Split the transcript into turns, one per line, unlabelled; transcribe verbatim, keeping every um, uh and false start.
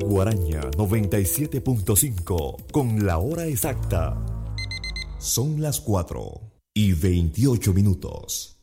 Guaraña noventa y siete punto cinco con la hora exacta. Son las cuatro y veintiocho minutos.